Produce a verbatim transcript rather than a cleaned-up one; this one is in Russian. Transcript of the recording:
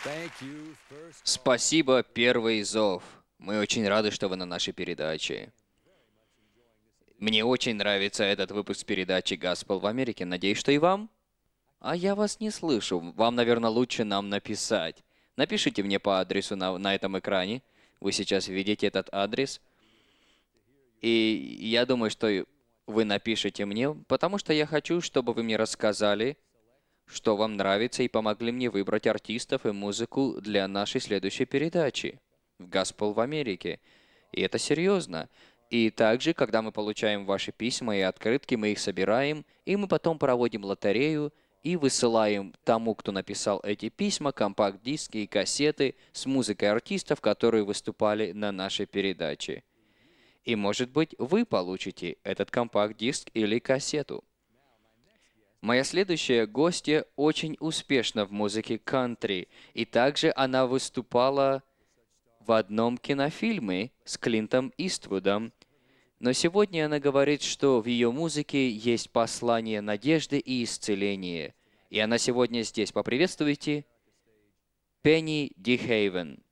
Спасибо, Первый зов. Мы очень рады, что вы на нашей передаче. Мне очень нравится этот выпуск передачи «Gospel в Америке». Надеюсь, что и вам? А я вас не слышу. Вам, наверное, лучше нам написать. Напишите мне по адресу на, на этом экране. Вы сейчас видите этот адрес. И я думаю, что вы напишите мне, потому что я хочу, чтобы вы мне рассказали, что вам нравится, и помогли мне выбрать артистов и музыку для нашей следующей передачи в «Gospel в Америке». И это серьезно. И также, когда мы получаем ваши письма и открытки, мы их собираем, и мы потом проводим лотерею и высылаем тому, кто написал эти письма, компакт-диски и кассеты с музыкой артистов, которые выступали на нашей передаче. И, может быть, вы получите этот компакт-диск или кассету. Моя следующая гостья очень успешна в музыке кантри, и также она выступала в одном кинофильме с Клинтом Иствудом. Но сегодня она говорит, что в ее музыке есть послание надежды и исцеления. И она сегодня здесь. Поприветствуйте Пенни Ди Хейвен.